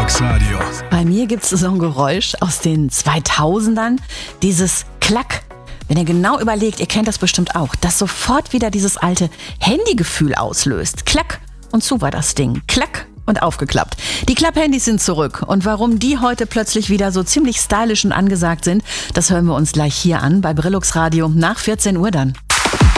Brillux Radio. Bei mir gibt es so ein Geräusch aus den 2000ern, dieses Klack. Wenn ihr genau überlegt, ihr kennt das bestimmt auch, das sofort wieder dieses alte Handygefühl auslöst. Klack und zu war das Ding. Klack und aufgeklappt. Die Klapp-Handys sind zurück und warum die heute plötzlich wieder so ziemlich stylisch und angesagt sind, das hören wir uns gleich hier an bei Brillux Radio nach 14 Uhr dann.